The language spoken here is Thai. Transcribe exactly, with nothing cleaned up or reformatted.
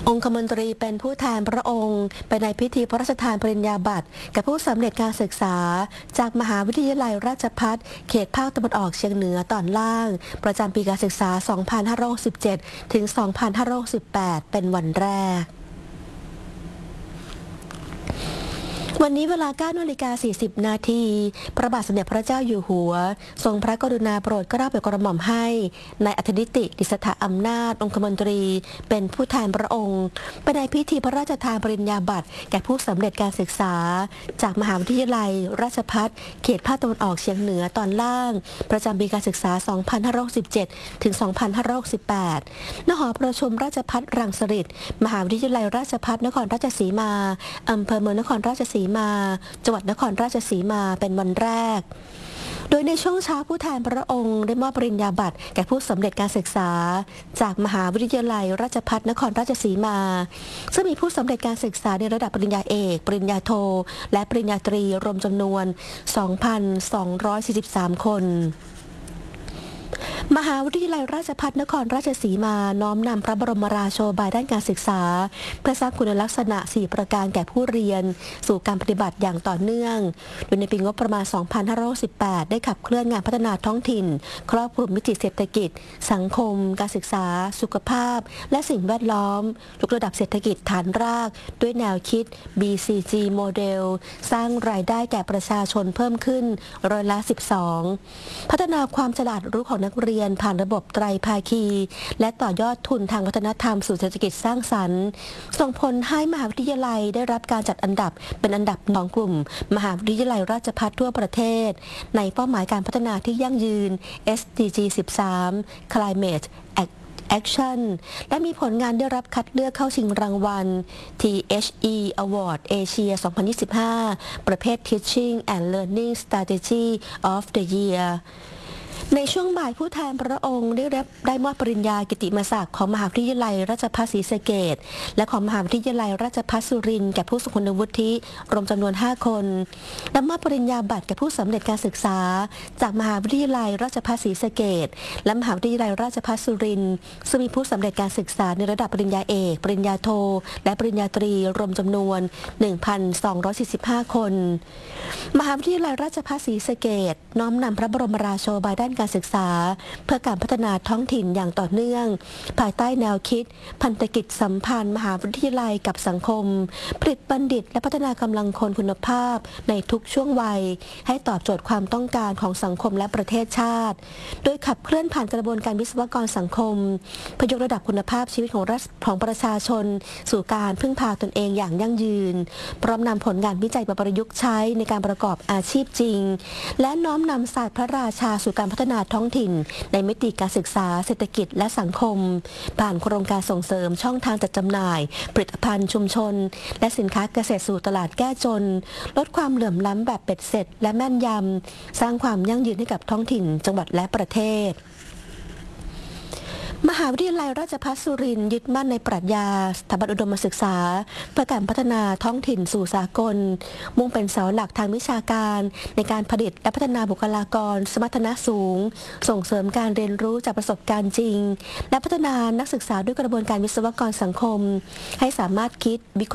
องคมนตรีเป็นผู้แทนพระองค์ไปในพิธีพระราชทานปริญญาบัตรกับผู้สำเร็จการศึกษาจากมหาวิทยาลัยราชภัฏเขตภาคตะวันออกเฉียงเหนือตอนล่างประจำปีการศึกษา สองพันห้าร้อยหกสิบเจ็ด ถึง สองพันห้าร้อยหกสิบแปด เป็นวันแรกวันนี้เวลา เก้านาฬิกาสี่สิบ นาทีพระบาทสมเด็จพระเจ้าอยู่หัวทรงพระกรุณาโปรดเกล้าโปรดกระหม่อมให้นายอัธนิติ ดิษฐอำนาจองคมนตรีเป็นผู้แทนพระองค์ไปในพิธีพระราชทานปริญญาบัตรแก่ผู้สำเร็จการศึกษาจากมหาวิทยาลัยราชภัฏเขตภาคตะวันออกเฉียงเหนือตอนล่างประจำปีการศึกษา สองพันห้าร้อยหกสิบเจ็ด ถึง สองพันห้าร้อยหกสิบแปด ณ หอประชุมราชภัฏรังสฤษฎ์มหาวิทยาลัยราชภัฏนครราชสีมาอำเภอเมืองนครราชสีมาจังหวัดนครราชสีมาเป็นวันแรกโดยในช่วงเช้าผู้แทนพระองค์ได้มอบปริญญาบัตรแก่ผู้สำเร็จการศึกษาจากมหาวิทยาลัยราชภัฏนครราชสีมาซึ่งมีผู้สำเร็จการศึกษาในระดับปริญญาเอกปริญญาโทและปริญญาตรีรวมจำนวน สองพันสองร้อยสี่สิบสาม คนมหาวิทยาลัยราชภัฏนครราชสีมาน้อมนำพระบรมราโชบายด้านการศึกษาเพื่อสร้างคุณลักษณะสี่ประการแก่ผู้เรียนสู่การปฏิบัติอย่างต่อเนื่องโดยในปีงบประมาณ สองพันห้าร้อยสิบแปด ได้ขับเคลื่อนงานพัฒนาท้องถิ่นครอบคลุมมิติเศรษฐกิจสังคมการศึกษาสุขภาพและสิ่งแวดล้อมยกระดับเศรษฐกิจฐานรากด้วยแนวคิด บี ซี จี โมเดลสร้างรายได้แก่ประชาชนเพิ่มขึ้นร้อยละสิบสองพัฒนาความฉลาดรู้ของนักเรียนผ่านระบบไตรภาคีและต่อยอดทุนทางวัฒนธรรมสู่เศรษฐกิจสร้างสรรค์ส่งผลให้มหาวิทยาลัยได้รับการจัดอันดับเป็นอันดับของกลุ่มมหาวิทยาลัยราชภัฏทั่วประเทศในเป้าหมายการพัฒนาที่ยั่งยืน เอส ดี จี สิบสาม Climate Action และมีผลงานได้รับคัดเลือกเข้าชิงรางวัล ที เอช อี Award Asia สองพันยี่สิบห้า ประเภท Teaching and Learning Strategy of the Yearในช่วงบ่ายผู้แทนพระองค์ได้รับได้มอบปริญญากิตติมศักดิ์ของมหาวิทยาลัยราชภัฏศรีสะเกษและของมหาวิทยาลัยราชภัฏสุรินทร์แก่ผู้ทรงคุณวุฒิรวมจำนวนห้าคนและมอบปริญญาบัตรแก่ผู้สำเร็จการศึกษาจากมหาวิทยาลัยราชภัฏศรีสะเกษและมหาวิทยาลัยราชภัฏสุรินทร์ซึ่งมีผู้สำเร็จการศึกษาในระดับปริญญาเอกปริญญาโทและปริญญาตรีรวมจำนวน หนึ่งพันสองร้อยสี่สิบห้า คนมหาวิทยาลัยราชภัฏศรีสะเกษน้อมนำพระบรมราโชบายด้านการศึกษาเพื่อการพัฒนาท้องถิ่นอย่างต่อเนื่องภายใต้แนวคิดพันธกิจสัมพันธ์มหาวิทยาลัยกับสังคมผลิตบัณฑิตและพัฒนากำลังคนคุณภาพในทุกช่วงวัยให้ตอบโจทย์ความต้องการของสังคมและประเทศชาติโดยขับเคลื่อนผ่านกระบวนการวิศวกรสังคมเพื่อยกระดับคุณภาพชีวิตของรัฐของประชาชนสู่การพึ่งพาตนเองอย่างยั่งยืนพร้อมนำผลงานวิจัยมาประยุกต์ใช้ในการประกอบอาชีพจริงและน้อมนำศาสตร์พระราชาสู่การพัฒนาท้องถิ่นในมิติการศึกษาเศรษฐกิจและสังคมผ่านโครงการส่งเสริมช่องทางจัดจำหน่ายผลิตภัณฑ์ชุมชนและสินค้าเกษตรสู่ตลาดแก้จนลดความเหลื่อมล้ำแบบเป็ดเสร็จและแม่นยำสร้างความยั่งยืนให้กับท้องถิ่นจังหวัดและประเทศมหาวิทยาลัยราชภัฏสุรินทร์ยึดมั่นในปรัชญาสถาบันอุดมศึกษาเพื่อการพัฒนาท้องถิ่นสู่สากลมุ่งเป็นเสาหลักทางวิชาการในการผลิตและพัฒนาบุคลากรสมรรถนะสูงส่งเสริมการเรียนรู้จากประสบการณ์จริงและพัฒนานักศึกษาด้วยกระบวนการวิศวกรสังคมให้สามารถคิดวิเคราะห์